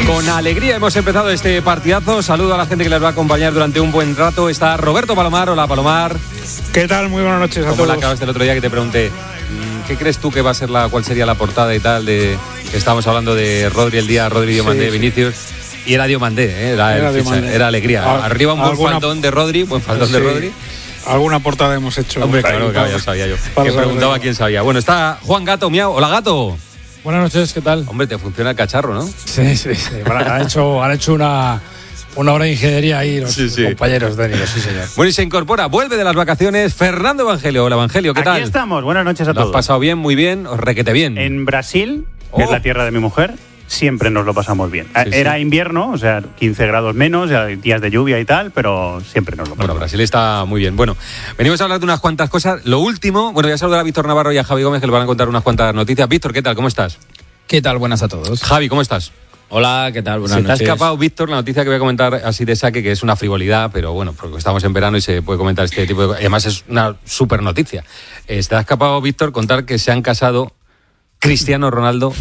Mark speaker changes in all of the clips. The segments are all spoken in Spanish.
Speaker 1: Con alegría hemos empezado este partidazo. Saludo a la gente que les va a acompañar durante un buen rato. Está Roberto Palomar. Hola, Palomar.
Speaker 2: ¿Qué tal? Muy buenas noches a todos.
Speaker 1: ¿Cómo la acabaste el otro día que te pregunté? ¿Qué crees tú que va a ser cuál sería la portada y tal? Que estábamos hablando de Rodri el día, Rodri Diomandé, sí, Vinicius. Y era Diomandé, era alegría. Arriba un buen faldón de Rodri, Rodri.
Speaker 2: Alguna portada hemos hecho.
Speaker 1: Hombre, claro, ya sabía yo. Que preguntaba quién sabía. Bueno, está Juan Gato, miau. Hola, Gato.
Speaker 3: Buenas noches, ¿qué tal?
Speaker 1: Hombre, te funciona el cacharro, ¿no?
Speaker 3: Sí. Han hecho una hora de ingeniería ahí los compañeros de Nilo, sí, señor.
Speaker 1: Bueno, y se incorpora, vuelve de las vacaciones, Fernando Evangelio. Hola, Evangelio, ¿qué tal?
Speaker 4: Aquí estamos, buenas noches a todos.
Speaker 1: ¿Lo has pasado bien, muy bien, o requete bien?
Speaker 4: En Brasil, que es la tierra de mi mujer, siempre nos lo pasamos bien. Era invierno, o sea, 15 grados menos, días de lluvia y tal, pero siempre nos lo pasamos.
Speaker 1: Bueno, Brasil está muy bien. Bueno, venimos a hablar de unas cuantas cosas. Lo último, voy a saludar a Víctor Navarro y a Javi Gómez, que le van a contar unas cuantas noticias. Víctor, ¿qué tal? ¿Cómo estás?
Speaker 5: ¿Qué tal? Buenas a todos.
Speaker 1: Javi, ¿cómo estás?
Speaker 5: Hola, ¿qué tal? Buenas noches.
Speaker 1: Se te ha escapado, Víctor, la noticia que voy a comentar así de saque, que es una frivolidad, pero bueno, porque estamos en verano y se puede comentar este tipo de cosas. Además, es una súper noticia. Se te ha escapado, Víctor, contar que se han casado Cristiano Ronaldo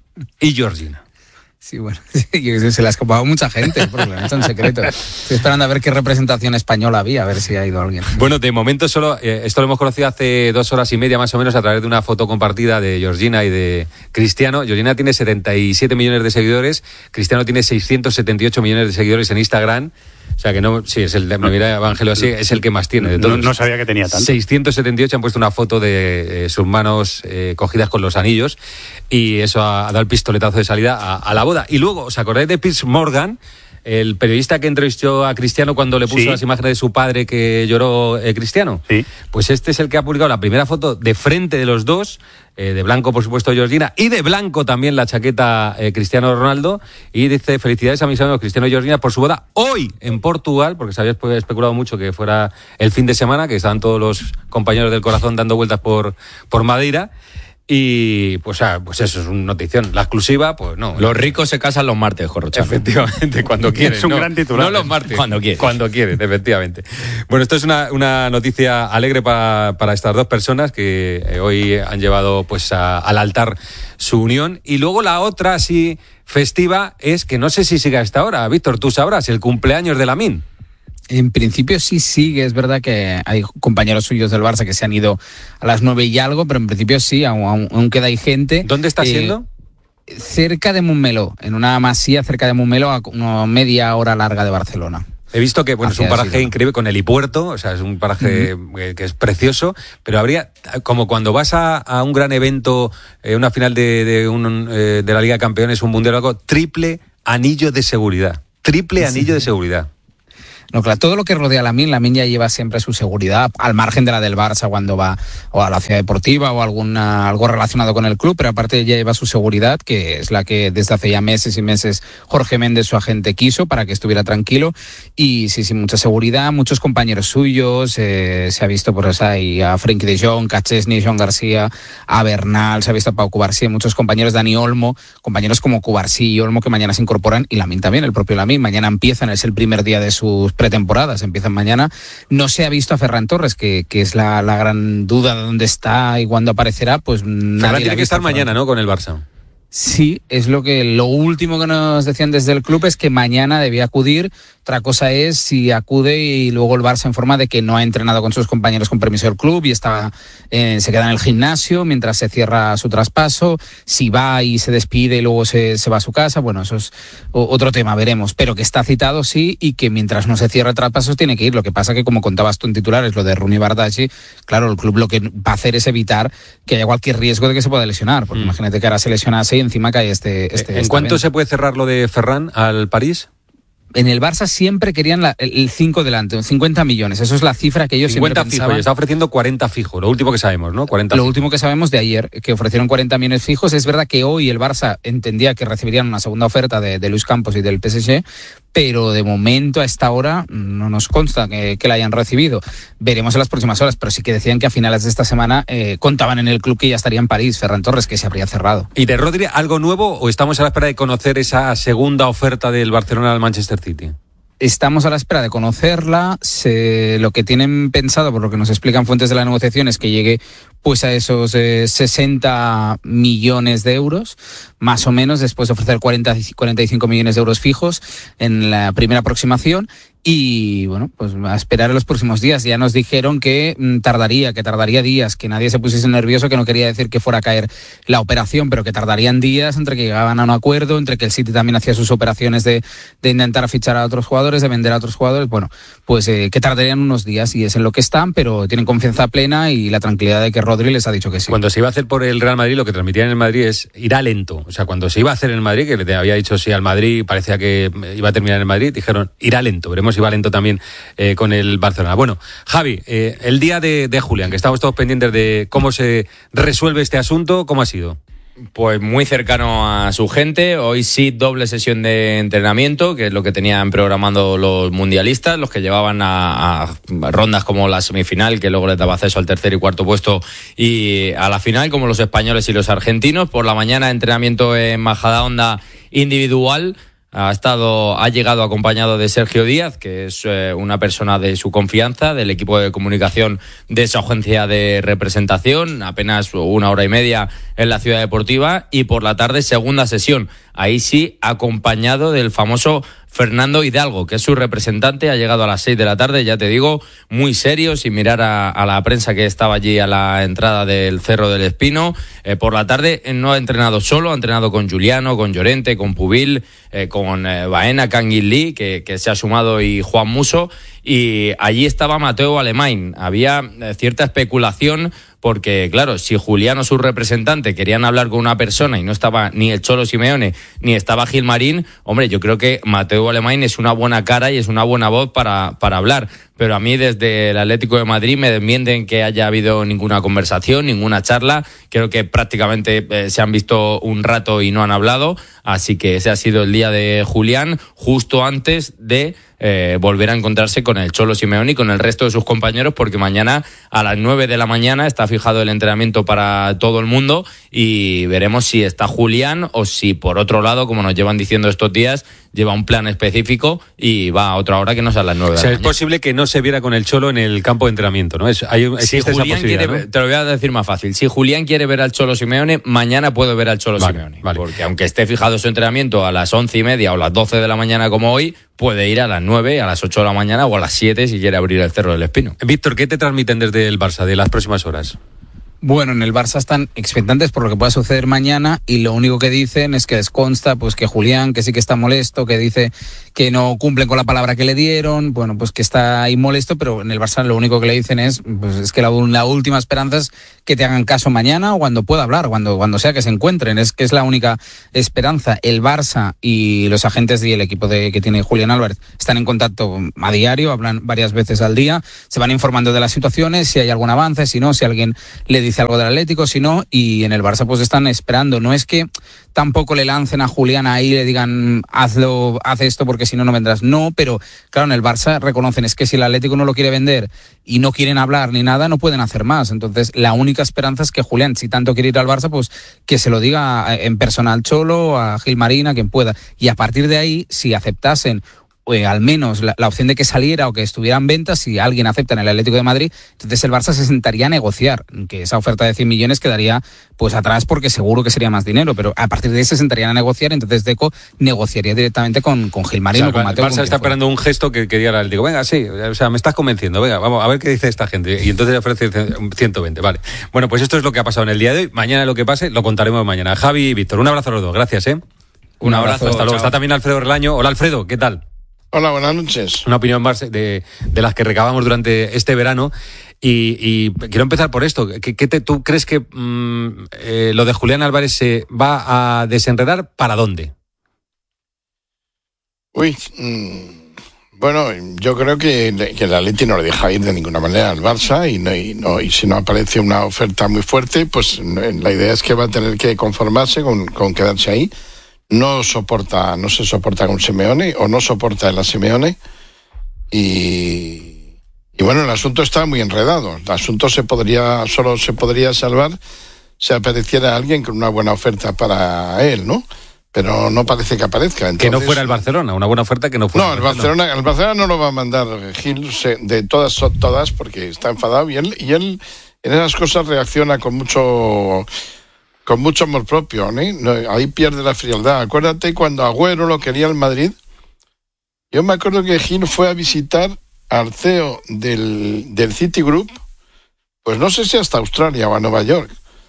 Speaker 1: y Georgina.
Speaker 5: Sí, bueno, se le ha escapado a mucha gente, porque lo han hecho en secreto. Estoy esperando a ver qué representación española había, a ver si ha ido alguien.
Speaker 1: Bueno, de momento solo, esto lo hemos conocido hace 2 horas y media más o menos a través de una foto compartida de Georgina y de Cristiano. Georgina tiene 77 millones de seguidores, Cristiano tiene 678 millones de seguidores en Instagram. O sea que no, sí, es el de mira Evangelio así, es el que más tiene de todos.
Speaker 4: No sabía que tenía tanto.
Speaker 1: 678 han puesto una foto de sus manos cogidas con los anillos y eso ha dado el pistoletazo de salida a la boda. Y luego, ¿os acordáis de Piers Morgan? El periodista que entrevistó a Cristiano cuando le puso las imágenes de su padre que lloró Cristiano.
Speaker 4: Sí.
Speaker 1: Pues este es el que ha publicado la primera foto de frente de los dos, de blanco por supuesto Georgina y de blanco también la chaqueta Cristiano Ronaldo, y dice: felicidades a mis amigos Cristiano y Georgina por su boda hoy en Portugal, porque se había especulado mucho que fuera el fin de semana, que estaban todos los compañeros del corazón dando vueltas por Madeira. Y pues eso es una notición. La exclusiva, pues no.
Speaker 5: Los ricos se casan los martes, Jorrochano.
Speaker 1: Efectivamente, cuando quieren.
Speaker 4: Es un gran titular.
Speaker 1: No los martes.
Speaker 5: Cuando quieren,
Speaker 1: efectivamente. Bueno, esto es una noticia alegre para estas dos personas que hoy han llevado pues al altar su unión. Y luego la otra así festiva es que no sé si sigue a esta hora. Víctor, tú sabrás, el cumpleaños de Lamine.
Speaker 5: En principio sí sigue, es verdad que hay compañeros suyos del Barça que se han ido a las 9 y algo, pero en principio sí, aún queda ahí gente.
Speaker 1: ¿Dónde está siendo?
Speaker 5: Cerca de Montmeló, en una masía cerca de Montmeló, a una media hora larga de Barcelona.
Speaker 1: He visto que es un paraje increíble con helipuerto, o sea, es un paraje que es precioso, pero habría, como cuando vas a un gran evento, una final de la Liga de Campeones, un mundial o algo, triple anillo de seguridad. Anillo de seguridad.
Speaker 5: No, claro, todo lo que rodea a Lamine ya lleva siempre su seguridad, al margen de la del Barça cuando va o a la ciudad deportiva o algo relacionado con el club, pero aparte ella lleva su seguridad, que es la que desde hace ya meses y meses Jorge Méndez, su agente, quiso para que estuviera tranquilo. Y sí, mucha seguridad, muchos compañeros suyos, se ha visto por ahí a Frenkie de Jong, a Chesney, Joan García, a Bernal, se ha visto a Pau Cubarsí, muchos compañeros, Dani Olmo, compañeros como Cubarsí y Olmo que mañana se incorporan, y Lamine también, el propio Lamine, mañana empiezan, es el primer día de sus pretemporadas, empiezan mañana. No se ha visto a Ferran Torres, que es la gran duda de dónde está y cuándo aparecerá, pues
Speaker 1: Ferran tiene que estar mañana, ¿no?, con el Barça.
Speaker 5: Sí, es lo último que nos decían desde el club es que mañana debía acudir. Otra cosa es si acude y luego el Barça informa de que no ha entrenado con sus compañeros con permiso del club y se queda en el gimnasio mientras se cierra su traspaso. Si va y se despide y luego se va a su casa, bueno, eso es otro tema, veremos. Pero que está citado, sí, y que mientras no se cierre el traspaso tiene que ir. Lo que pasa que, como contabas tú en titulares, lo de Rooney Bardghji, claro, el club lo que va a hacer es evitar que haya cualquier riesgo de que se pueda lesionar, porque imagínate que ahora se lesionase y encima cae
Speaker 1: ¿En cuánto se puede cerrar lo de Ferran al París?
Speaker 5: En el Barça siempre querían el 5 delante, 50 millones. Eso es la cifra que ellos siempre pensaban.
Speaker 1: 50 fijos, y está ofreciendo 40 fijos, lo último que sabemos, ¿no? 40
Speaker 5: lo último que sabemos de ayer, que ofrecieron 40 millones fijos. Es verdad que hoy el Barça entendía que recibirían una segunda oferta de Luis Campos y del PSG, pero de momento a esta hora no nos consta que la hayan recibido. Veremos en las próximas horas, pero sí que decían que a finales de esta semana contaban en el club que ya estaría en París Ferran Torres, que se habría cerrado.
Speaker 1: ¿Y de Rodri algo nuevo o estamos a la espera de conocer esa segunda oferta del Barcelona al Manchester City?
Speaker 5: Estamos a la espera de conocerla. Lo que tienen pensado, por lo que nos explican fuentes de la negociación, es que llegue pues a esos 60 millones de euros, más o menos, después de ofrecer 45 millones de euros fijos en la primera aproximación. Y bueno, pues a esperar en los próximos días. Ya nos dijeron que tardaría días, que nadie se pusiese nervioso, que no quería decir que fuera a caer la operación, pero que tardarían días entre que llegaban a un acuerdo, entre que el City también hacía sus operaciones de intentar fichar a otros jugadores, de vender a otros jugadores. Bueno, pues que tardarían unos días, y es en lo que están, pero tienen confianza plena y la tranquilidad de que Rodri les ha dicho que sí.
Speaker 1: Cuando se iba a hacer por el Real Madrid, lo que transmitían en el Madrid es irá lento. O sea, cuando se iba a hacer en el Madrid, que le había dicho sí al Madrid, parecía que iba a terminar en el Madrid, dijeron irá lento. Veremos si va lento también con el Barcelona. Bueno, Javi, el día de Julián, que estamos todos pendientes de cómo se resuelve este asunto, ¿cómo ha sido?
Speaker 6: Pues muy cercano a su gente. Hoy sí, doble sesión de entrenamiento, que es lo que tenían programando los mundialistas, los que llevaban a rondas como la semifinal, que luego les daba acceso al tercer y cuarto puesto, y a la final, como los españoles y los argentinos. Por la mañana, entrenamiento en Majadahonda individual. Ha llegado acompañado de Sergio Díaz, que es una persona de su confianza, del equipo de comunicación de esa agencia de representación, apenas 1 hora y media en la Ciudad Deportiva, y por la tarde segunda sesión, ahí sí acompañado del famoso Fernando Hidalgo, que es su representante. Ha llegado a las 6 de la tarde, ya te digo, muy serio, sin mirar a la prensa que estaba allí a la entrada del Cerro del Espino. Por la tarde no ha entrenado solo, ha entrenado con Juliano, con Llorente, con Pubil, con Baena, Kangin Lee, que se ha sumado, y Juan Musso. Y allí estaba Mateo Alemany. Había cierta especulación, porque claro, si Juliano, su representante, querían hablar con una persona y no estaba ni el Cholo Simeone ni estaba Gilmarín, hombre, yo creo que Mateo Alemany es una buena cara y es una buena voz para hablar. Pero a mí, desde el Atlético de Madrid, me desmienten que haya habido ninguna conversación, ninguna charla. Creo que prácticamente se han visto un rato y no han hablado. Así que ese ha sido el día de Julián, justo antes de volver a encontrarse con el Cholo Simeone y con el resto de sus compañeros, porque mañana a las 9 de la mañana está fijado el entrenamiento para todo el mundo, y veremos si está Julián o si, por otro lado, como nos llevan diciendo estos días, lleva un plan específico y va a otra hora que no sea a las 9 de la mañana.
Speaker 1: Es posible que no se viera con el Cholo en el campo de entrenamiento, ¿no? Si
Speaker 6: Julián quiere, ¿no? Te lo voy a decir más fácil. Si Julián quiere ver al Cholo Simeone, mañana puede ver al Cholo Simeone. Vale. Porque aunque esté fijado su entrenamiento a las 11:30 o las 12 de la mañana como hoy, puede ir a las 9, a las 8 de la mañana o a las 7 si quiere abrir el Cerro del Espino.
Speaker 1: Víctor, ¿qué te transmiten desde el Barça de las próximas horas?
Speaker 5: Bueno, en el Barça están expectantes por lo que pueda suceder mañana, y lo único que dicen es que les consta pues que Julián, que sí que está molesto, que dice que no cumplen con la palabra que le dieron, bueno, pues que está ahí molesto, pero en el Barça lo único que le dicen es que la última esperanza es que te hagan caso mañana o cuando pueda hablar, cuando sea que se encuentren, es que es la única esperanza. El Barça y los agentes y el equipo que tiene Julián Álvarez están en contacto a diario, hablan varias veces al día, se van informando de las situaciones, si hay algún avance, si no, si alguien le dice algo del Atlético, si no, y en el Barça pues están esperando. No es que tampoco le lancen a Julián ahí y le digan haz esto porque si no, no vendrás. No, pero claro, en el Barça reconocen es que si el Atlético no lo quiere vender y no quieren hablar ni nada, no pueden hacer más. Entonces la única esperanza es que Julián, si tanto quiere ir al Barça, pues que se lo diga en persona al Cholo, a Gilmarín, a quien pueda. Y a partir de ahí, si aceptasen al menos la opción de que saliera o que estuviera en venta, si alguien acepta en el Atlético de Madrid, entonces el Barça se sentaría a negociar, que esa oferta de 100 millones quedaría pues atrás, porque seguro que sería más dinero, pero a partir de ahí se sentarían a negociar, entonces Deco negociaría directamente con Gilmarín, o con Mateo.
Speaker 1: El Barça está esperando un gesto que diga el Atlético, venga, sí, o sea, me estás convenciendo, venga, vamos a ver qué dice esta gente, y entonces le ofrece 120, vale. Bueno, pues esto es lo que ha pasado en el día de hoy. Mañana lo que pase lo contaremos mañana. Javi y Víctor, un abrazo a los dos, gracias, un abrazo, hasta luego. Chao. Está también Alfredo Relaño. Hola, Alfredo, ¿qué tal?
Speaker 2: Hola, buenas noches.
Speaker 1: Una opinión más de las que recabamos durante este verano, y quiero empezar por esto. ¿Tú crees que lo de Julián Álvarez se va a desenredar? ¿Para dónde?
Speaker 2: Bueno, yo creo que el Atleti no le deja ir de ninguna manera al Barça, y si no aparece una oferta muy fuerte, pues la idea es que va a tener que conformarse con quedarse ahí. No se soporta con Simeone, o no soporta el a Simeone, y bueno, el asunto está muy enredado. El asunto solo se podría salvar si apareciera alguien con una buena oferta para él, ¿no? pero no parece que aparezca. Entonces,
Speaker 1: que no fuera el Barcelona, una buena oferta que no fuera
Speaker 2: el Barcelona no lo va a mandar Gil de todas, porque está enfadado y él en esas cosas reacciona con mucho amor propio, ¿eh? Ahí pierde la frialdad. Acuérdate cuando Agüero lo quería el Madrid. Yo me acuerdo que Gil fue a visitar al CEO del Citigroup, pues no sé si hasta Australia o a Nueva York,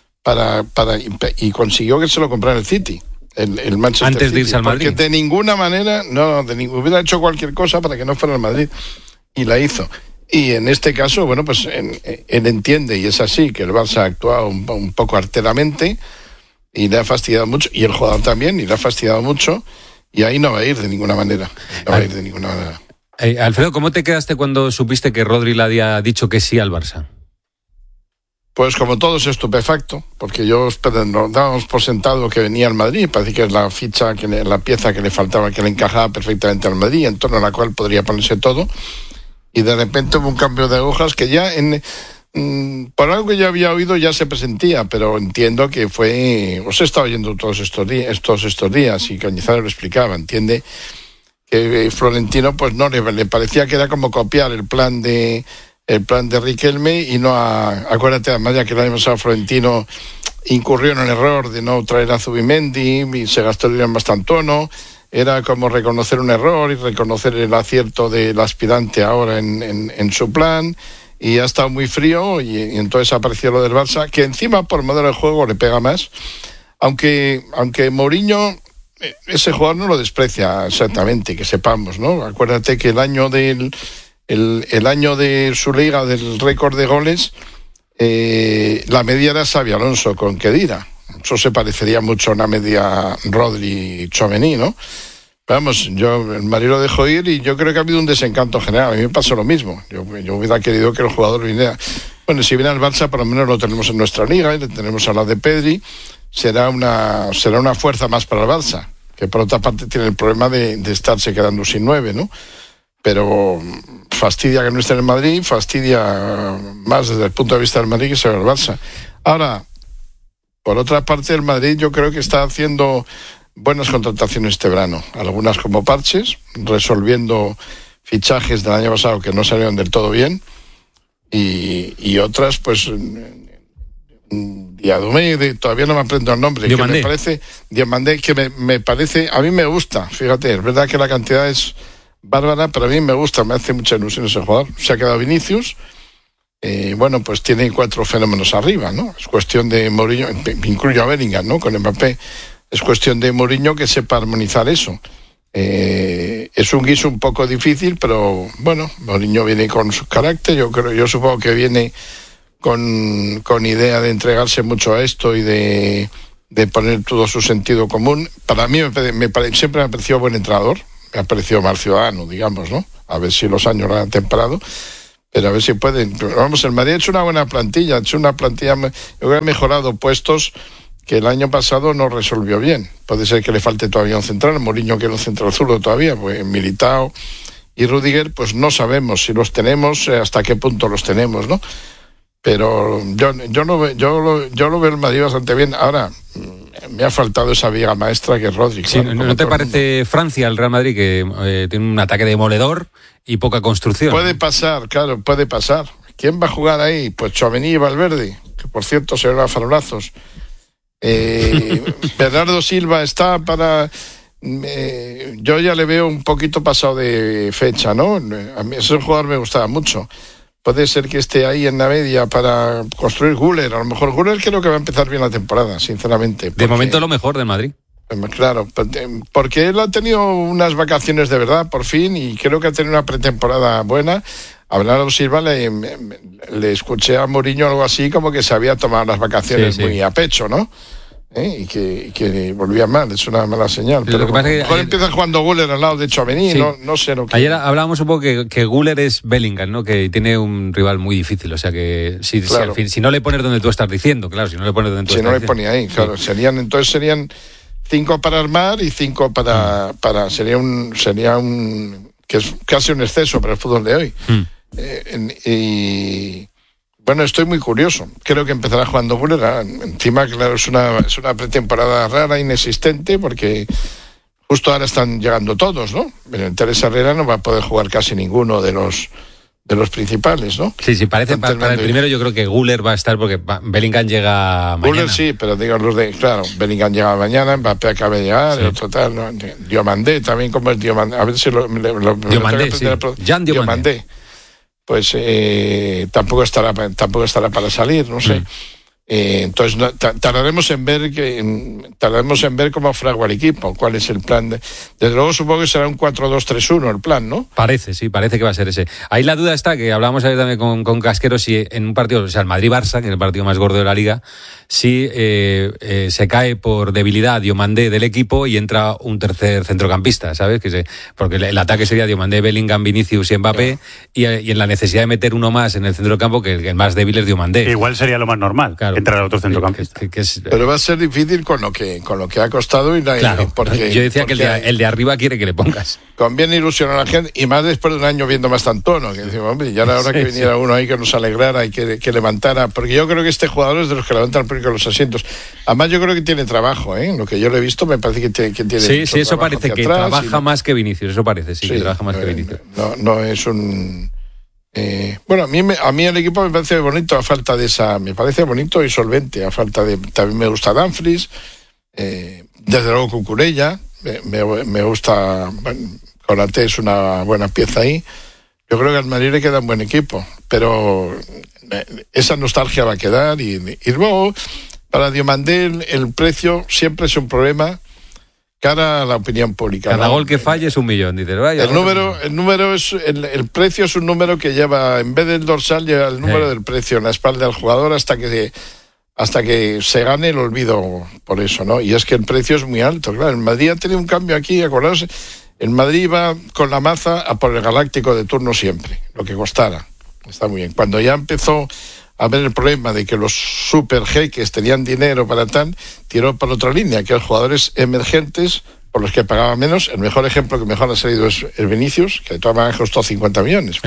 Speaker 2: y consiguió que se lo comprara el City. El Manchester
Speaker 1: antes de irse
Speaker 2: City,
Speaker 1: al Madrid.
Speaker 2: Porque de ninguna manera, hubiera hecho cualquier cosa para que no fuera al Madrid. Y la hizo. Y en este caso, bueno, pues él entiende, y es así, que el Barça ha actuado un poco arteramente y le ha fastidiado mucho, y el jugador también, y le ha fastidiado mucho, y ahí no va a ir de ninguna manera.
Speaker 1: Alfredo, ¿cómo te quedaste cuando supiste que Rodri le había dicho que sí al Barça?
Speaker 2: Pues como todos, estupefacto, porque nos dábamos por sentado que venía al Madrid, parece que es la pieza que le faltaba, que le encajaba perfectamente al Madrid, en torno a la cual podría ponerse todo, y de repente hubo un cambio de hojas que ya, por algo que yo había oído, ya se presentía, pero entiendo que os he estado oyendo todos estos días, y Cañizares lo explicaba, entiende que Florentino pues no le parecía que era como copiar el plan de Riquelme y no acuérdate además ya que el año pasado Florentino incurrió en el error de no traer a Zubimendi y se gastó el dinero en Mastantuono. Era como reconocer un error y reconocer el acierto del aspirante ahora en su plan, y ha estado muy frío y entonces apareció lo del Barça, que encima por modelo de juego le pega más, aunque Mourinho ese jugador no lo desprecia exactamente, que sepamos, ¿no? Acuérdate que el año de su liga del récord de goles, la media era Xabi Alonso con Khedira. Eso se parecería mucho a una media Rodri Tchouaméni, ¿no? Vamos, el Madrid lo dejó ir y yo creo que ha habido un desencanto general. A mí me pasó lo mismo. Yo hubiera querido que el jugador viniera. Bueno, si viene al Barça, por lo menos lo tenemos en nuestra liga y le tenemos a la de Pedri. Será una fuerza más para el Barça, que por otra parte tiene el problema de estarse quedando sin 9, ¿no? Pero fastidia que no esté en el Madrid, fastidia más desde el punto de vista del Madrid que sea el Barça. Ahora, por otra parte, el Madrid yo creo que está haciendo buenas contrataciones este verano, algunas como parches, resolviendo fichajes del año pasado que no salieron del todo bien, y otras, pues, Diadumé, todavía no me aprendo el nombre,
Speaker 1: Diomandé.
Speaker 2: que me parece, Diomandé, que me parece, a mí me gusta, fíjate, es verdad que la cantidad es bárbara, pero a mí me gusta, me hace mucha ilusión ese jugador. Se ha quedado Vinicius, bueno, pues tiene 4 fenómenos arriba, ¿no? Es cuestión de Mourinho, incluyo a Bellingham, ¿no? Con Mbappé. Es cuestión de Mourinho que sepa armonizar eso. Es un guiso un poco difícil, pero bueno, Mourinho viene con su carácter, yo supongo que viene con idea de entregarse mucho a esto y de poner todo su sentido común. Para mí siempre me ha parecido buen entrenador, me ha parecido más ciudadano, digamos, ¿no? A ver si los años lo han temperado, pero a ver si pueden. Vamos, el Madrid ha hecho una buena plantilla, yo creo que ha mejorado puestos que el año pasado no resolvió bien. Puede ser que le falte todavía un central, Mourinho quiere un central zurdo todavía, pues Militao y Rüdiger, pues no sabemos si los tenemos, hasta qué punto los tenemos, ¿no? Pero yo lo veo el Madrid bastante bien. Ahora, me ha faltado esa viga maestra que es Rodri.
Speaker 1: Sí,
Speaker 2: claro,
Speaker 1: ¿no te parece Francia, el Real Madrid, que tiene un ataque demoledor y poca construcción?
Speaker 2: Puede pasar, claro, puede pasar. ¿Quién va a jugar ahí? Pues Tchouaméni y Valverde, que por cierto se ven a farolazos. Bernardo Silva está para... yo ya le veo un poquito pasado de fecha, ¿no? A mí ese jugador me gustaba mucho. Puede ser que esté ahí en la media para construir Güler. A lo mejor Güler creo que va a empezar bien la temporada, sinceramente.
Speaker 1: De momento lo mejor del Madrid.
Speaker 2: Claro, porque él ha tenido unas vacaciones de verdad, por fin, y creo que ha tenido una pretemporada buena. A Bernardo Silva le escuché a Mourinho algo así, como que se había tomado las vacaciones muy a pecho, ¿no? Y que volvía mal, es una mala señal. Pero
Speaker 1: lo que pasa es que
Speaker 2: empieza jugando Güler al lado de Tchouaméni, sí. no sé lo que...
Speaker 1: Ayer hablábamos un poco que Güler es Bellingham, ¿no? Que tiene un rival muy difícil, o sea que si no le pones donde tú estás diciendo, claro, si no le pones donde tú estás diciendo.
Speaker 2: Si no le ponía ahí, claro, sí. Serían 5 para armar y 5 para sería un que es casi un exceso para el fútbol de hoy. Y Bueno, estoy muy curioso. Creo que empezará jugando Guller. Encima, claro, es una pretemporada rara, inexistente, porque justo ahora están llegando todos, ¿no? Pero en Teresa Herrera no va a poder jugar casi ninguno de los principales, ¿no?
Speaker 1: Sí, parece para el primero yo creo que Guller va a estar porque Bellingham llega mañana.
Speaker 2: Guller sí, pero digo claro, Bellingham llega mañana, Mbappé acaba de llegar, el otro tal, ¿no? Diomandé también, como es Diomandé, a ver si
Speaker 1: Diomandé, sí. Jan Diomandé.
Speaker 2: Pues tampoco estará para salir, no sé. Entonces tardaremos en ver cómo fragua el equipo, cuál es el plan. Desde luego supongo que será un 4-2-3-1 el plan, ¿no?
Speaker 1: Parece que va a ser ese. Ahí la duda está, que hablábamos ayer también con Casquero, si en un partido, o sea, el Madrid-Barça, que es el partido más gordo de la Liga, si se cae por debilidad Diomandé del equipo y entra un tercer centrocampista, ¿sabes? Porque el ataque sería Diomandé, Bellingham, Vinicius y Mbappé, claro. y en la necesidad de meter uno más en el centro del campo, que el más débil es Diomandé.
Speaker 4: Igual sería lo más normal, claro, entrar al otro centrocampista.
Speaker 2: Pero va a ser difícil con lo que ha costado
Speaker 1: claro, porque yo decía que el de arriba quiere que le pongas.
Speaker 2: Conviene ilusionar a la gente, y más después de un año viendo más Tantono, que decimos, hombre, ya era hora que viniera uno ahí que nos alegrara y que levantara, porque yo creo que este jugador es de los que levantan con los asientos. Además yo creo que tiene trabajo, lo que yo le he visto me parece que tiene
Speaker 1: sí, eso parece que trabaja más que Vinicius, eso parece, que trabaja más que Vinicius.
Speaker 2: No es un... bueno, a mí el equipo me parece bonito a falta de esa... Me parece bonito y solvente a falta de... También me gusta Dumfries, desde luego Cucurella, me gusta... Bueno, Konaté es una buena pieza ahí. Yo creo que al Madrid le queda un buen equipo, pero esa nostalgia va a quedar y luego para Diomandé el precio siempre es un problema cara a la opinión pública.
Speaker 1: Cada gol que falle es 1 millón, dices.
Speaker 2: El número es el precio es un número que lleva, en vez del dorsal, lleva el número del precio en la espalda del jugador hasta que se gane el olvido por eso, ¿no? Y es que el precio es muy alto, claro. El Madrid ha tenido un cambio aquí, acordaos. El Madrid iba con la maza a por el Galáctico de turno siempre, lo que costara. Está muy bien. Cuando ya empezó a ver el problema de que los super jeques tenían dinero para tal, tiró por otra línea, que los jugadores emergentes, por los que pagaban menos. El mejor ejemplo que mejor ha salido es el Vinicius, que de todas maneras costó 50 millones.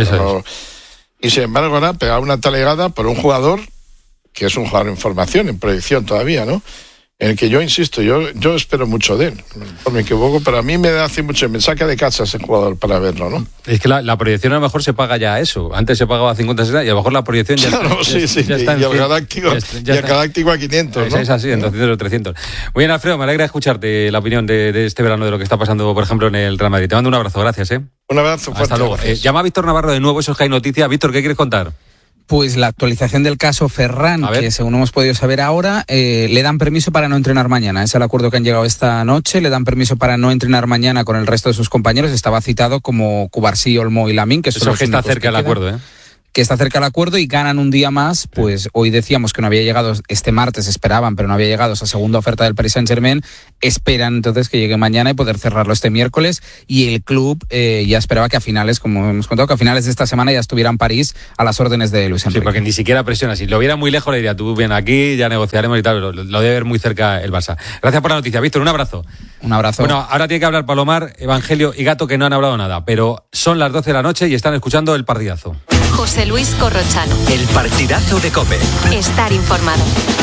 Speaker 2: Y sin embargo ahora pegaba una talegada por un jugador que es un jugador en formación, en proyección todavía, ¿no? En el que yo insisto, yo espero mucho de él. Me equivoco, pero a mí me saca de casa ese jugador para verlo, ¿no?
Speaker 1: Es que la proyección a lo mejor se paga ya eso. Antes se pagaba 50, 60 y a lo mejor la proyección ya
Speaker 2: claro, ya está en 100. Y el Galáctico a 500, ¿no?
Speaker 1: Es así, en 200 o 300. Muy bien, Alfredo, me alegra escucharte la opinión de este verano de lo que está pasando, por ejemplo, en el Real Madrid. Te mando un abrazo, gracias, ¿eh?
Speaker 2: Un abrazo fuerte.
Speaker 1: Hasta luego. Llama a Víctor Navarro de nuevo, eso es que hay noticias. Víctor, ¿qué quieres contar?
Speaker 5: Pues la actualización del caso Ferran, que según hemos podido saber ahora, le dan permiso para no entrenar mañana. Es el acuerdo que han llegado esta noche. Le dan permiso para no entrenar mañana con el resto de sus compañeros. Estaba citado como Cubarsí, Olmo y Lamín, que son
Speaker 1: eso
Speaker 5: los
Speaker 1: que está cerca del acuerdo, ¿eh?
Speaker 5: Que está cerca del acuerdo y ganan un día más. Pues hoy decíamos que no había llegado, este martes esperaban, pero no había llegado esa segunda oferta del Paris Saint-Germain. Esperan entonces que llegue mañana y poder cerrarlo este miércoles. Y el club ya esperaba que a finales, como hemos contado, que a finales de esta semana ya estuviera en París a las órdenes de Luis Enrique.
Speaker 1: Sí, porque ni siquiera presiona. Si lo viera muy lejos le diría, tú ven aquí, ya negociaremos y tal. Lo debe ver muy cerca el Barça. Gracias por la noticia, Víctor. Un abrazo.
Speaker 5: Un abrazo.
Speaker 1: Bueno, ahora tiene que hablar Palomar, Evangelio y Gato, que no han hablado nada, pero son las 12 de la noche y están escuchando el partidazo.
Speaker 7: José Luis Corrochano.
Speaker 8: El partidazo de COPE.
Speaker 7: Estar informado.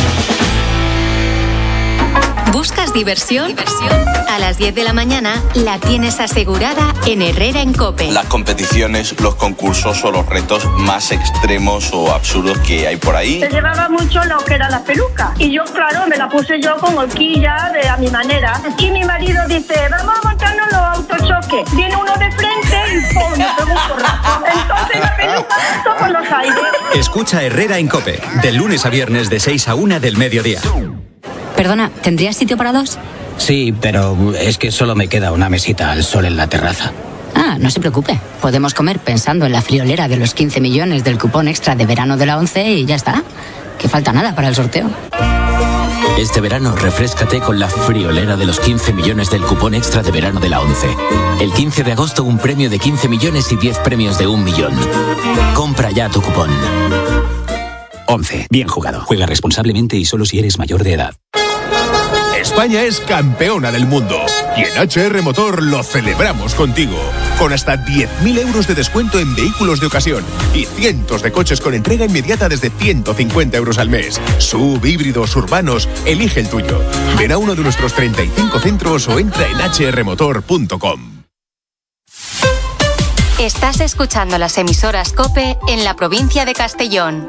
Speaker 7: ¿Buscas diversión? A las 10 de la mañana la tienes asegurada en Herrera en COPE.
Speaker 9: Las competiciones, los concursos o los retos más extremos o absurdos que hay por ahí.
Speaker 10: Se llevaba mucho lo que era la peluca. Y yo, claro, me la puse yo con horquilla a mi manera. Y mi marido dice, vamos a montarnos los autochoques. Viene uno de frente y ¡pum! Me pegó un porrazo. Entonces la peluca saltó por los aires.
Speaker 8: Escucha Herrera en COPE, de lunes a viernes de 6 a 1 del mediodía.
Speaker 11: Perdona, ¿tendrías sitio para 2?
Speaker 12: Sí, pero es que solo me queda una mesita al sol en la terraza.
Speaker 11: Ah, no se preocupe. Podemos comer pensando en la friolera de los 15 millones del cupón extra de verano de la 11 y ya está. Que falta nada para el sorteo.
Speaker 13: Este verano refréscate con la friolera de los 15 millones del cupón extra de verano de la 11. El 15 de agosto un premio de 15 millones y 10 premios de 1 millón. Compra ya tu cupón.
Speaker 8: 11. Bien jugado. Juega responsablemente y solo si eres mayor de edad.
Speaker 14: España es campeona del mundo. Y en HR Motor lo celebramos contigo. Con hasta 10.000 euros de descuento en vehículos de ocasión y cientos de coches con entrega inmediata desde 150 euros al mes. SUV, híbridos, urbanos, elige el tuyo. Ven a uno de nuestros 35 centros o entra en hrmotor.com.
Speaker 7: Estás escuchando las emisoras COPE en la provincia de Castellón.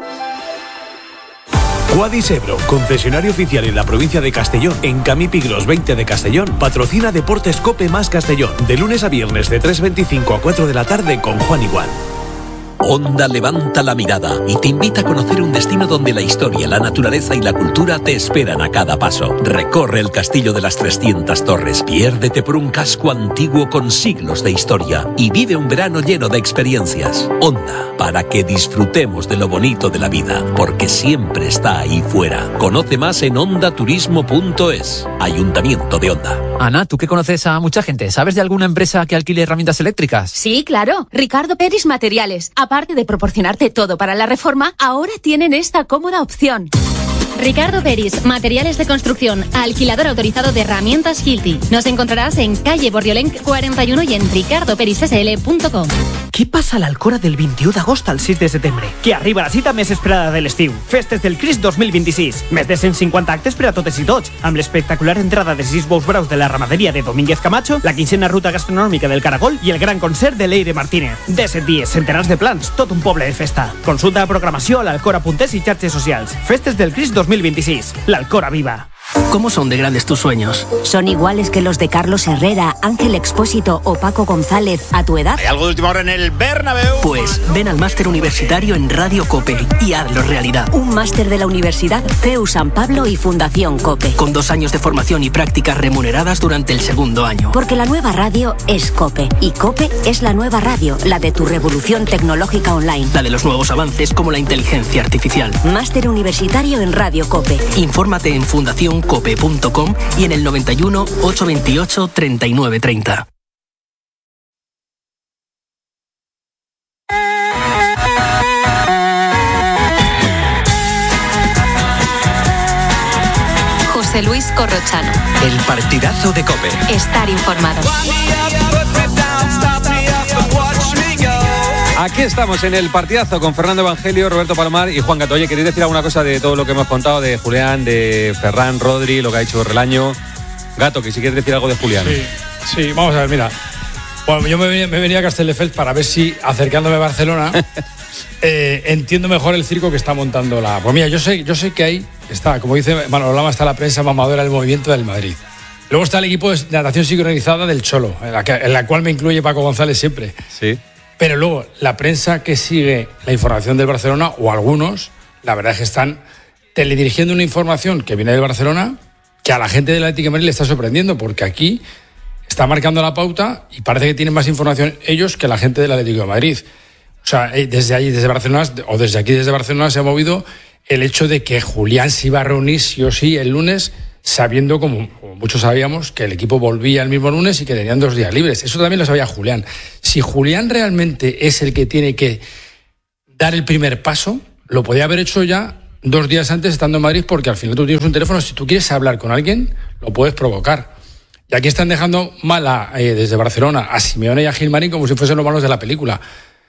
Speaker 15: Quadis Ebro, concesionario oficial en la provincia de Castellón, en Camipiglos 20 de Castellón, patrocina Deportes COPE más Castellón, de lunes a viernes de 3:25 a 4 de la tarde con Juan Igual.
Speaker 16: Onda levanta la mirada y te invita a conocer un destino donde la historia, la naturaleza y la cultura te esperan a cada paso. Recorre el Castillo de las 300 Torres, piérdete por un casco antiguo con siglos de historia y vive un verano lleno de experiencias. Onda, para que disfrutemos de lo bonito de la vida, porque siempre está ahí fuera. Conoce más en ondaturismo.es. Ayuntamiento de Onda.
Speaker 17: Ana, tú que conoces a mucha gente, ¿sabes de alguna empresa que alquile herramientas eléctricas?
Speaker 18: Sí, claro. Ricardo Peris Materiales. Aparte de proporcionarte todo para la reforma, ahora tienen esta cómoda opción.
Speaker 19: Ricardo Peris, materiales de construcción, alquilador autorizado de herramientas Hilti. Nos encontrarás en calle Bordiolenc 41 y en ricardoperissl.com.
Speaker 20: Què passa a l'Alcora del 21 d'agost al 6 de setembre? Que arriba la cita més esperada de l'estiu. Festes del Crist 2026. Més de 150 actes per a totes i tots, amb l'espectacular entrada de 6 bous braus de la ramaderia de Domínguez Camacho, la quinzena ruta gastronòmica del Caragol i el gran concert de Leire Martínez. 17 dies, centenars de plans, tot un poble de festa. Consulta la programació a l'alcora.es i xarxes socials. Festes del Crist 2026. La Alcora viva.
Speaker 21: ¿Cómo son de grandes tus sueños?
Speaker 22: ¿Son iguales que los de Carlos Herrera, Ángel Expósito o Paco González a tu edad?
Speaker 21: ¿Hay algo de última hora en el Bernabéu? Pues ven al máster universitario en Radio COPE y hazlo realidad.
Speaker 22: Un máster de la Universidad CEU San Pablo y Fundación COPE.
Speaker 21: Con 2 años de formación y prácticas remuneradas durante el segundo año.
Speaker 22: Porque la nueva radio es COPE. Y COPE es la nueva radio, la de tu revolución tecnológica online.
Speaker 21: La de los nuevos avances como la inteligencia artificial.
Speaker 22: Máster universitario en Radio COPE.
Speaker 21: Infórmate en fundacioncope.com y en el 91 828 3930.
Speaker 7: José Luis Corrochano.
Speaker 8: El partidazo de COPE.
Speaker 7: Estar informado.
Speaker 1: Aquí estamos en el partidazo con Fernando Evangelio, Roberto Palomar y Juan Gato. Oye, ¿queréis decir alguna cosa de todo lo que hemos contado de Julián, de Ferran, Rodri, lo que ha hecho Relaño? Gato, que si quieres decir algo de Julián.
Speaker 3: Sí, vamos a ver, mira. Bueno, yo me venía a Castelldefels para ver si, acercándome a Barcelona, entiendo mejor el circo que está montando la... Pues mira, yo sé que ahí está, como dice Manolo Lama, está la prensa mamadora del movimiento del Madrid. Luego está el equipo de natación sincronizada del Cholo, en la cual me incluye Paco González siempre.
Speaker 1: Sí.
Speaker 3: Pero luego, la prensa que sigue la información del Barcelona, o algunos, la verdad es que están teledirigiendo una información que viene del Barcelona que a la gente del Atlético de Madrid le está sorprendiendo, porque aquí está marcando la pauta y parece que tienen más información ellos que la gente del Atlético de Madrid. O sea, desde allí, desde Barcelona, o desde aquí, desde Barcelona, se ha movido el hecho de que Julián se iba a reunir sí o sí el lunes, sabiendo, como muchos sabíamos, que el equipo volvía el mismo lunes y que tenían 2 días libres. Eso también lo sabía Julián. Si Julián realmente es el que tiene que dar el primer paso, lo podía haber hecho ya 2 días antes estando en Madrid, porque al final tú tienes un teléfono, si tú quieres hablar con alguien, lo puedes provocar. Y aquí están dejando mal desde Barcelona a Simeone y a Gilmarín como si fuesen los malos de la película.